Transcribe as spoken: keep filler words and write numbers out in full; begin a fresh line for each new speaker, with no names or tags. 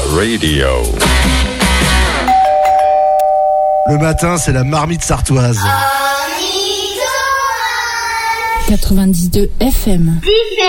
Radio.
Le matin, c'est la marmite sartoise.
quatre-vingt-dix-deux F M.